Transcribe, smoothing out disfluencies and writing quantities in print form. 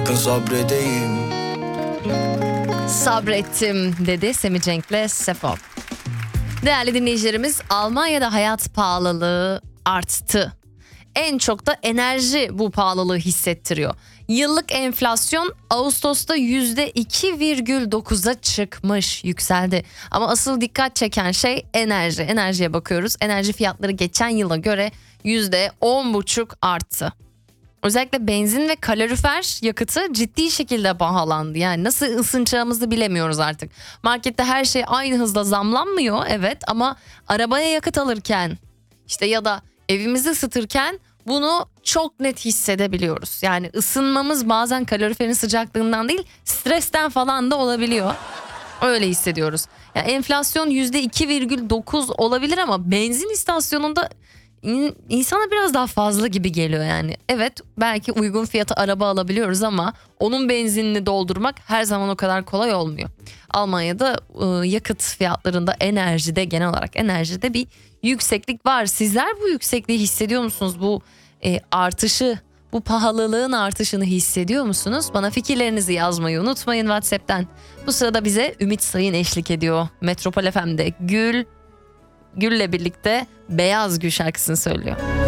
Sakın sabredeyim. Sabrettim dedi Semih Cenk'le Sefo. Değerli dinleyicilerimiz, Almanya'da hayat pahalılığı arttı. En çok da enerji bu pahalılığı hissettiriyor. Yıllık enflasyon Ağustos'ta %2,9'a çıkmış, yükseldi. Ama asıl dikkat çeken şey enerji. Enerjiye bakıyoruz. Enerji fiyatları geçen yıla göre %10,5 arttı. Özellikle benzin ve kalorifer yakıtı ciddi şekilde pahalandı. Yani nasıl ısınacağımızı bilemiyoruz artık. Markette her şey aynı hızla zamlanmıyor, evet, ama arabaya yakıt alırken işte ya da evimizi ısıtırken bunu çok net hissedebiliyoruz. Yani ısınmamız bazen kaloriferin sıcaklığından değil, stresten falan da olabiliyor. Öyle hissediyoruz. Yani enflasyon %2,9 olabilir ama benzin istasyonunda insana biraz daha fazla gibi geliyor yani. Evet, belki uygun fiyata araba alabiliyoruz ama onun benzinini doldurmak her zaman o kadar kolay olmuyor. Almanya'da yakıt fiyatlarında, enerjide, genel olarak enerjide bir yükseklik var. Sizler bu yüksekliği hissediyor musunuz? Bu artışı, bu pahalılığın artışını hissediyor musunuz? Bana fikirlerinizi yazmayı unutmayın WhatsApp'ten. Bu sırada bize Ümit Sayın eşlik ediyor. Metropol FM'de Gül'le birlikte Beyaz Gül şarkısını söylüyor.